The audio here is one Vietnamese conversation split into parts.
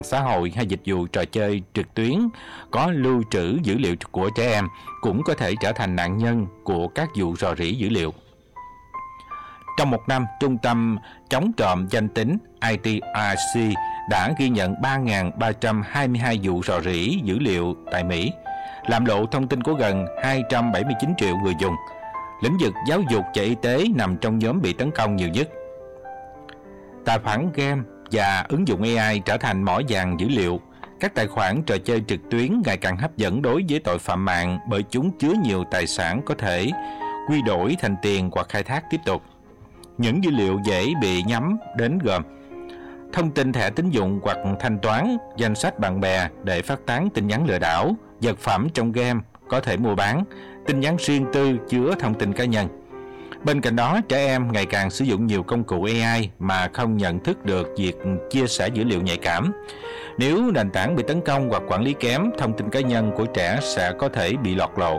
xã hội hay dịch vụ trò chơi trực tuyến có lưu trữ dữ liệu của trẻ em cũng có thể trở thành nạn nhân của các vụ rò rỉ dữ liệu. Trong một năm, Trung tâm chống trộm danh tính ITRC đã ghi nhận 3.322 vụ rò rỉ dữ liệu tại Mỹ, làm lộ thông tin của gần 279 triệu người dùng. Lĩnh vực giáo dục và y tế nằm trong nhóm bị tấn công nhiều nhất. Tài khoản game và ứng dụng AI trở thành mỏ vàng dữ liệu. Các tài khoản trò chơi trực tuyến ngày càng hấp dẫn đối với tội phạm mạng bởi chúng chứa nhiều tài sản có thể quy đổi thành tiền hoặc khai thác tiếp tục. Những dữ liệu dễ bị nhắm đến gồm thông tin thẻ tín dụng hoặc thanh toán, danh sách bạn bè để phát tán tin nhắn lừa đảo, vật phẩm trong game có thể mua bán, tin nhắn riêng tư chứa thông tin cá nhân. Bên cạnh đó, trẻ em ngày càng sử dụng nhiều công cụ AI mà không nhận thức được việc chia sẻ dữ liệu nhạy cảm. Nếu nền tảng bị tấn công hoặc quản lý kém, thông tin cá nhân của trẻ sẽ có thể bị lọt lộ.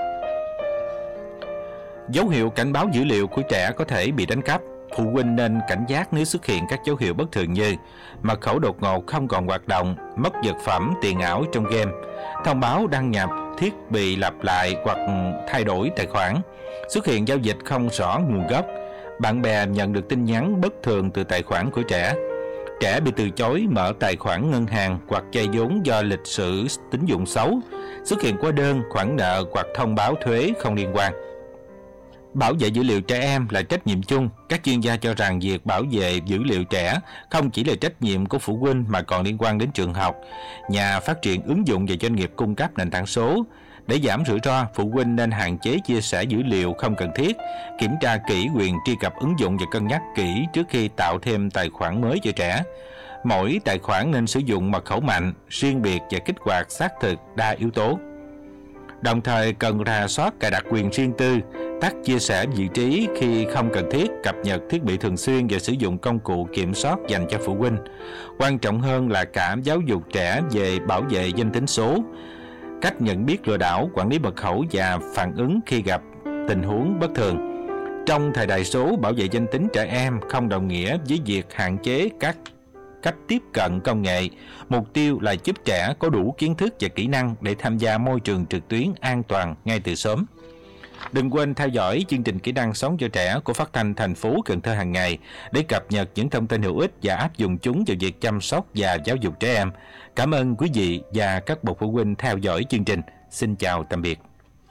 Dấu hiệu cảnh báo dữ liệu của trẻ có thể bị đánh cắp. Phụ huynh nên cảnh giác nếu xuất hiện các dấu hiệu bất thường như mật khẩu đột ngột không còn hoạt động, mất vật phẩm, tiền ảo trong game, thông báo đăng nhập thiết bị lặp lại hoặc thay đổi tài khoản, xuất hiện giao dịch không rõ nguồn gốc, bạn bè nhận được tin nhắn bất thường từ tài khoản của trẻ, trẻ bị từ chối mở tài khoản ngân hàng hoặc vay vốn do lịch sử tín dụng xấu, xuất hiện hóa đơn, khoản nợ hoặc thông báo thuế không liên quan. Bảo vệ dữ liệu trẻ em là trách nhiệm chung. Các chuyên gia cho rằng việc bảo vệ dữ liệu trẻ không chỉ là trách nhiệm của phụ huynh mà còn liên quan đến trường học, nhà phát triển ứng dụng và doanh nghiệp cung cấp nền tảng số. Để giảm rủi ro, phụ huynh nên hạn chế chia sẻ dữ liệu không cần thiết, kiểm tra kỹ quyền truy cập ứng dụng và cân nhắc kỹ trước khi tạo thêm tài khoản mới cho trẻ. Mỗi tài khoản nên sử dụng mật khẩu mạnh, riêng biệt và kích hoạt xác thực đa yếu tố. Đồng thời cần rà soát cài đặt quyền riêng tư, tắt chia sẻ vị trí khi không cần thiết, cập nhật thiết bị thường xuyên và sử dụng công cụ kiểm soát dành cho phụ huynh. Quan trọng hơn là cả giáo dục trẻ về bảo vệ danh tính số, cách nhận biết lừa đảo, quản lý mật khẩu và phản ứng khi gặp tình huống bất thường. Trong thời đại số, bảo vệ danh tính trẻ em không đồng nghĩa với việc hạn chế các cách tiếp cận công nghệ. Mục tiêu là giúp trẻ có đủ kiến thức và kỹ năng để tham gia môi trường trực tuyến an toàn ngay từ sớm. Đừng quên theo dõi chương trình Kỹ năng sống cho trẻ của Phát thanh thành phố Cần Thơ hàng ngày để cập nhật những thông tin hữu ích và áp dụng chúng vào việc chăm sóc và giáo dục trẻ em. Cảm ơn quý vị và các bậc phụ huynh theo dõi chương trình. Xin chào tạm biệt.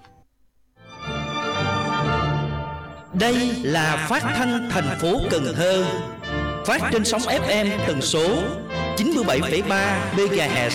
Đây là Phát thanh thành phố Cần Thơ, phát trên sóng FM tần số 97,3 MHz.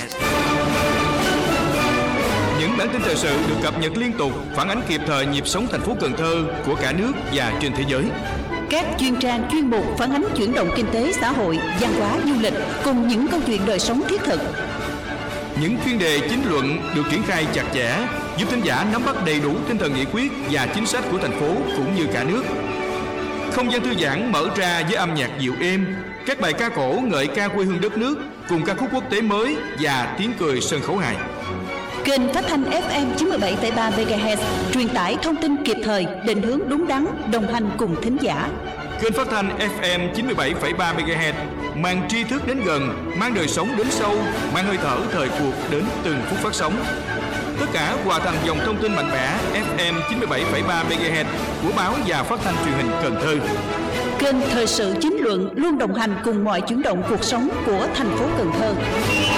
Những bản tin thời sự được cập nhật liên tục, phản ánh kịp thời nhịp sống thành phố Cần Thơ của cả nước và trên thế giới. Các chuyên trang chuyên mục phản ánh chuyển động kinh tế xã hội, văn hóa du lịch cùng những câu chuyện đời sống thiết thực. Những chuyên đề chính luận được triển khai chặt chẽ, giúp thính giả nắm bắt đầy đủ tinh thần nghị quyết và chính sách của thành phố cũng như cả nước. Không gian thư giãn mở ra với âm nhạc dịu êm, các bài ca cổ ngợi ca quê hương đất nước cùng ca khúc quốc tế mới và tiếng cười sân khấu hài. Kênh phát thanh FM 97,3 MHz truyền tải thông tin kịp thời, định hướng đúng đắn, đồng hành cùng thính giả. Kênh phát thanh FM 97,3 MHz mang tri thức đến gần, mang đời sống đến sâu, mang hơi thở thời cuộc đến từng phút phát sóng. Tất cả hòa thành dòng thông tin mạnh mẽ FM 97,3 MHz của báo và phát thanh truyền hình Cần Thơ. Kênh thời sự chính luận luôn đồng hành cùng mọi chuyển động cuộc sống của thành phố Cần Thơ.